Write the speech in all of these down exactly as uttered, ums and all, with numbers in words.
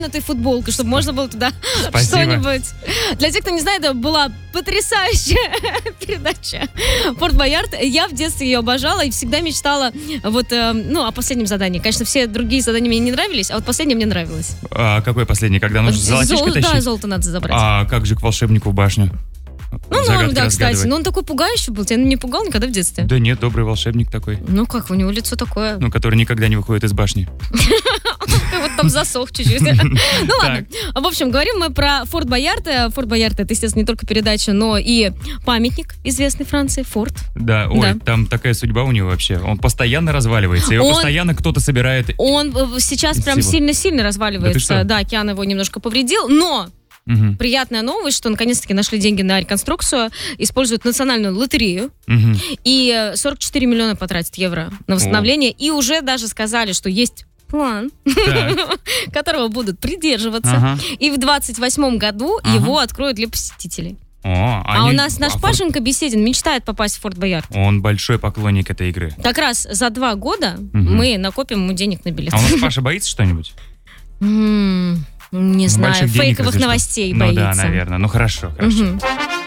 этой футболкой, чтобы можно было туда Спасибо. что-нибудь. Для тех, кто не знает, это была потрясающая передача Форт Боярд. Я в детстве ее обожала и всегда мечтала вот, э, ну, о последнем задании. Конечно, все другие задания мне не нравились, а вот последнее мне нравилось. А какое последнее? Когда нужно золотишко Зол- тащить? Да, золото надо забрать. А как же к волшебнику в башню? Ну, Загадки норм, да, кстати. разгадывать? Но он такой пугающий был. Тебя не пугал никогда в детстве? Да нет, добрый волшебник такой. Ну как, у него лицо такое. Ну, который никогда не выходит из башни. Вот там засох чуть-чуть. Ну ладно. В общем, говорим мы про Форт Боярд. Форт Боярд — это, естественно, не только передача, но и памятник известный Франции. Форт. Да, ой, Да. там такая судьба у него вообще. Он постоянно разваливается. Его Он- постоянно кто-то собирает. Он э, сейчас Из прям всего. сильно-сильно Да ты разваливается. что? Да, океан его немножко повредил, но Мгм, приятная новость, что наконец-таки нашли деньги на реконструкцию, используют национальную лотерею, мгм. и э, сорок четыре миллиона потратят евро на восстановление, и уже даже сказали, что есть план, Так, которого будут придерживаться. ага. И в двадцать восьмом году Ага. его откроют для посетителей. О, А они- у нас наш а Форт- Пашенька Беседин мечтает попасть в Форт Боярд. Он большой поклонник этой игры. Как раз за два года Мгм. мы накопим ему денег на билет. А у нас Паша боится что-нибудь? М, Не Ну, знаю, больших денег фейковых разве что. новостей Ну боится. да, наверное. Ну хорошо, хорошо. Мгм.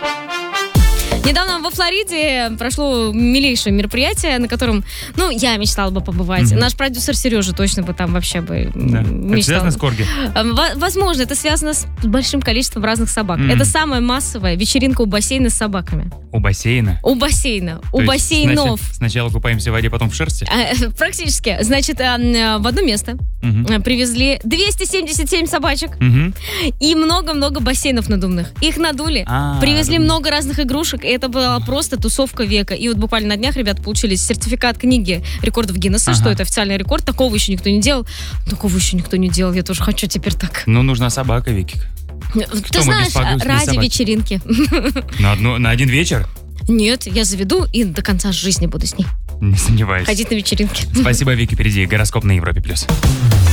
Недавно во Флориде прошло милейшее мероприятие, на котором, ну, я мечтала бы побывать. Мгм. Наш продюсер Сережа точно бы там вообще бы Да. м, Это мечтал. связано с Корги? Э, во- Возможно, это связано с большим количеством разных собак. Мгм. Это самая массовая вечеринка у бассейна с собаками. У бассейна? У бассейна, То у есть бассейнов. сначала- Сначала купаемся в воде, потом в шерсти? Э, Практически. Значит, э, м, в одно место Мгм. э, привезли двести семьдесят семь собачек Мгм. и много-много бассейнов надувных. Их надули. А, Привезли надувных. много разных игрушек, и это была просто тусовка века. И вот буквально на днях ребята получили сертификат книги рекордов Гиннесса, Ага. что это официальный рекорд. Такого еще никто не делал. Такого еще никто не делал. Я тоже хочу теперь так. Ну, нужна собака, Викик. Ты мы без знаешь, погрузки, без ради собаки? вечеринки. На, одну, на один вечер? Нет, я заведу и до конца жизни буду с ней Не сомневаюсь. ходить на вечеринки. Спасибо, Вики. Впереди гороскоп на Европе+. плюс.